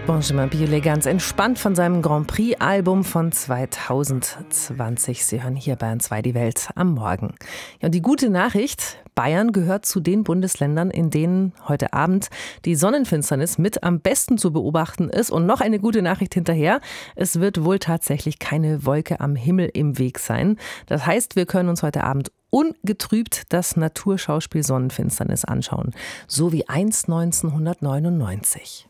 Benjamin Biolay ganz entspannt von seinem Grand Prix-Album von 2020. Sie hören hier Bayern 2 die Welt am Morgen. Ja, und die gute Nachricht, Bayern gehört zu den Bundesländern, in denen heute Abend die Sonnenfinsternis mit am besten zu beobachten ist. Und noch eine gute Nachricht hinterher, es wird wohl tatsächlich keine Wolke am Himmel im Weg sein. Das heißt, wir können uns heute Abend ungetrübt das Naturschauspiel Sonnenfinsternis anschauen. So wie einst 1999.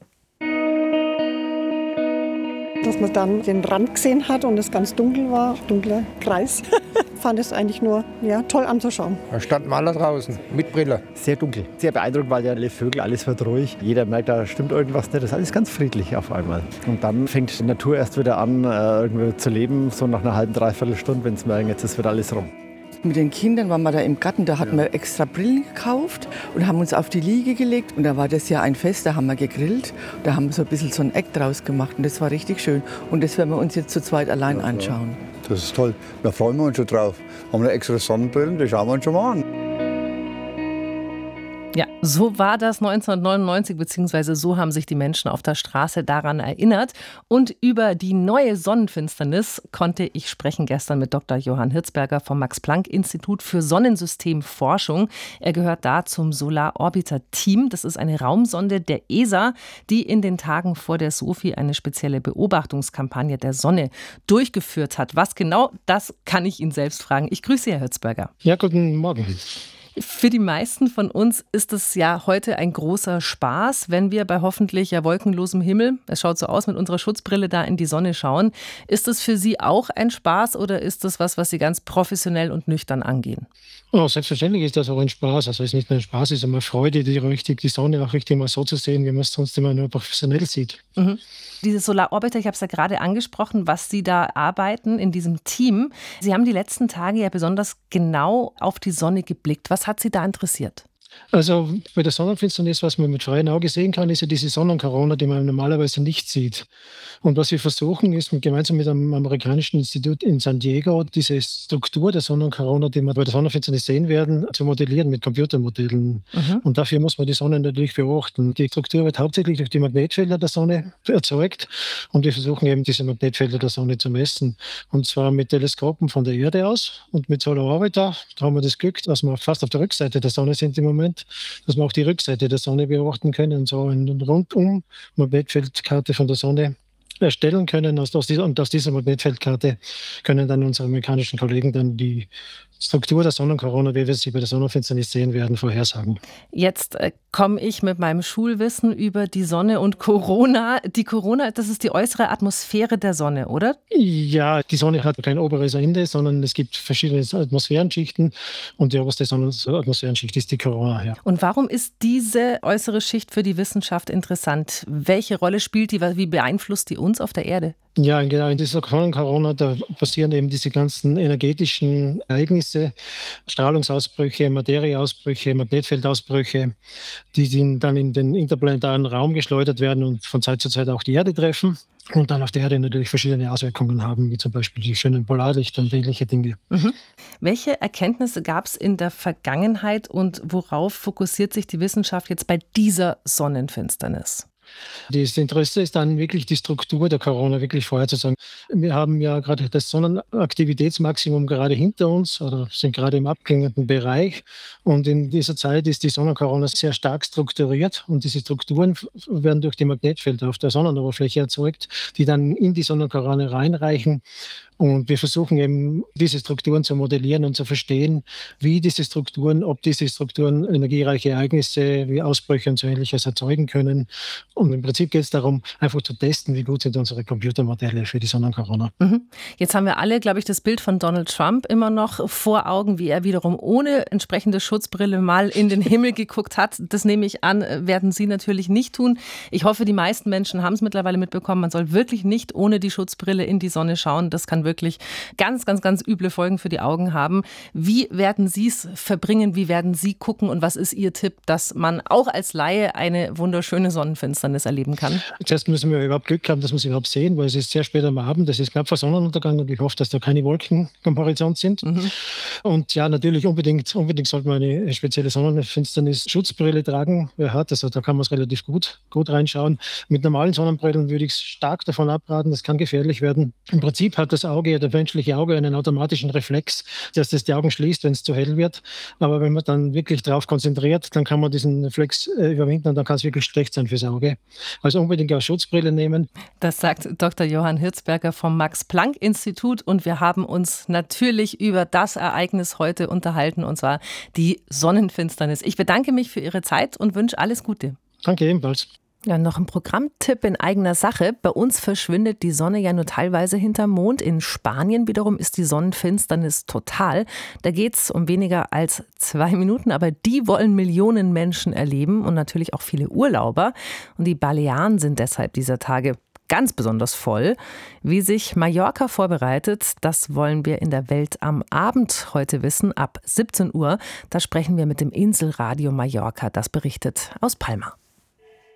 Dass man dann den Rand gesehen hat und es ganz dunkel war, dunkler Kreis, fand es eigentlich nur toll anzuschauen. Da standen wir alle draußen mit Brille. Sehr dunkel, sehr beeindruckend, weil ja alle Vögel, alles wird ruhig. Jeder merkt, da stimmt irgendwas nicht, das ist alles ganz friedlich auf einmal. Und dann fängt die Natur erst wieder an, irgendwie zu leben, so nach einer halben, dreiviertel Stunde, wenn es merken, jetzt ist wieder alles rum. Mit den Kindern waren wir da im Garten, da hatten wir extra Brillen gekauft und haben uns auf die Liege gelegt. Und da war das ja ein Fest, da haben wir gegrillt. Da haben wir so ein bisschen so ein Eck draus gemacht und das war richtig schön. Und das werden wir uns jetzt zu zweit allein anschauen. Das ist toll, da freuen wir uns schon drauf. Haben wir extra Sonnenbrillen, die schauen wir uns schon mal an. Ja, so war das 1999, beziehungsweise so haben sich die Menschen auf der Straße daran erinnert. Und über die neue Sonnenfinsternis konnte ich sprechen gestern mit Dr. Johann Hirzberger vom Max-Planck-Institut für Sonnensystemforschung. Er gehört da zum Solar-Orbiter-Team. Das ist eine Raumsonde der ESA, die in den Tagen vor der SOFI eine spezielle Beobachtungskampagne der Sonne durchgeführt hat. Was genau, das kann ich ihn selbst fragen. Ich grüße Sie, Herr Hirzberger. Ja, guten Morgen. Für die meisten von uns ist es ja heute ein großer Spaß, wenn wir bei hoffentlich wolkenlosem Himmel, es schaut so aus, mit unserer Schutzbrille da in die Sonne schauen. Ist das für Sie auch ein Spaß oder ist das was Sie ganz professionell und nüchtern angehen? Oh, selbstverständlich ist das auch ein Spaß. Also es ist nicht nur ein Spaß, es ist immer Freude, die Sonne auch richtig mal so zu sehen, wie man es sonst immer nur professionell sieht. Mhm. Diese Solar-Orbiter, ich habe es ja gerade angesprochen, was Sie da arbeiten in diesem Team. Sie haben die letzten Tage ja besonders genau auf die Sonne geblickt. Was hat Sie da interessiert? Also bei der Sonnenfinsternis, was man mit freiem Auge sehen kann, ist ja diese Sonnenkorona, die man normalerweise nicht sieht. Und was wir versuchen, ist gemeinsam mit einem amerikanischen Institut in San Diego diese Struktur der Sonnenkorona, die wir bei der Sonnenfinsternis sehen werden, zu modellieren mit Computermodellen. Mhm. Und dafür muss man die Sonne natürlich beobachten. Die Struktur wird hauptsächlich durch die Magnetfelder der Sonne erzeugt. Und wir versuchen eben diese Magnetfelder der Sonne zu messen. Und zwar mit Teleskopen von der Erde aus und mit Solar Orbiter. Da haben wir das Glück, dass wir fast auf der Rückseite der Sonne sind im Moment, dass wir auch die Rückseite der Sonne beobachten können, so eine rundum Magnetfeldkarte von der Sonne erstellen können. Und aus dieser Magnetfeldkarte können dann unsere amerikanischen Kollegen dann die Struktur der Sonnenkorona, wie wir sie bei der Sonnenfinsternis sehen werden, vorhersagen. Jetzt komme ich mit meinem Schulwissen über die Sonne und Corona. Die Corona, das ist die äußere Atmosphäre der Sonne, oder? Ja, die Sonne hat kein oberes Ende, sondern es gibt verschiedene Atmosphärenschichten und die oberste Atmosphärenschicht ist die Corona. Ja. Und warum ist diese äußere Schicht für die Wissenschaft interessant? Welche Rolle spielt die? Wie beeinflusst die uns auf der Erde? Ja, genau, in dieser Corona, da passieren eben diese ganzen energetischen Ereignisse, Strahlungsausbrüche, Materieausbrüche, Magnetfeldausbrüche, die dann in den interplanetaren Raum geschleudert werden und von Zeit zu Zeit auch die Erde treffen und dann auf der Erde natürlich verschiedene Auswirkungen haben, wie zum Beispiel die schönen Polarlichter und ähnliche Dinge. Mhm. Welche Erkenntnisse gab es in der Vergangenheit und worauf fokussiert sich die Wissenschaft jetzt bei dieser Sonnenfinsternis? Das Interesse ist dann wirklich die Struktur der Corona wirklich vorherzusagen. Wir haben ja gerade das Sonnenaktivitätsmaximum gerade hinter uns oder sind gerade im abklingenden Bereich. Und in dieser Zeit ist die Sonnenkorona sehr stark strukturiert. Und diese Strukturen werden durch die Magnetfelder auf der Sonnenoberfläche erzeugt, die dann in die Sonnenkorona reinreichen. Und wir versuchen eben, diese Strukturen zu modellieren und zu verstehen, wie diese Strukturen, ob diese Strukturen energiereiche Ereignisse wie Ausbrüche und so Ähnliches erzeugen können. Und im Prinzip geht es darum, einfach zu testen, wie gut sind unsere Computermodelle für die Sonnenkorona. Mhm. Jetzt haben wir alle, glaube ich, das Bild von Donald Trump immer noch vor Augen, wie er wiederum ohne entsprechende Schutzbrille mal in den Himmel geguckt hat. Das nehme ich an, werden Sie natürlich nicht tun. Ich hoffe, die meisten Menschen haben es mittlerweile mitbekommen. Man soll wirklich nicht ohne die Schutzbrille in die Sonne schauen. Das kann wirklich ganz, ganz, ganz üble Folgen für die Augen haben. Wie werden Sie es verbringen? Wie werden Sie gucken? Und was ist Ihr Tipp, dass man auch als Laie eine wunderschöne Sonnenfinsternis erleben kann? Zuerst müssen wir überhaupt Glück haben, dass wir sie überhaupt sehen, weil es ist sehr spät am Abend, es ist knapp vor Sonnenuntergang und ich hoffe, dass da keine Wolken am Horizont sind. Und ja, natürlich unbedingt sollte man eine spezielle Sonnenfinsternis-Schutzbrille tragen. Wer hat, also da kann man es relativ gut reinschauen. Mit normalen Sonnenbrillen würde ich stark davon abraten, das kann gefährlich werden. Im Prinzip hat das menschliche Auge einen automatischen Reflex, dass das die Augen schließt, wenn es zu hell wird. Aber wenn man dann wirklich darauf konzentriert, dann kann man diesen Reflex überwinden und dann kann es wirklich schlecht sein fürs Auge. Also unbedingt auch Schutzbrille nehmen. Das sagt Dr. Johann Hirzberger vom Max-Planck-Institut und wir haben uns natürlich über das Ereignis heute unterhalten und zwar die Sonnenfinsternis. Ich bedanke mich für Ihre Zeit und wünsche alles Gute. Danke ebenfalls. Ja, noch ein Programmtipp in eigener Sache. Bei uns verschwindet die Sonne ja nur teilweise hinterm Mond. In Spanien wiederum ist die Sonnenfinsternis total. Da geht es um weniger als 2 Minuten, aber die wollen Millionen Menschen erleben und natürlich auch viele Urlauber. Und die Balearen sind deshalb dieser Tage ganz besonders voll. Wie sich Mallorca vorbereitet, das wollen wir in der Welt am Abend heute wissen, ab 17 Uhr. Da sprechen wir mit dem Inselradio Mallorca, das berichtet aus Palma.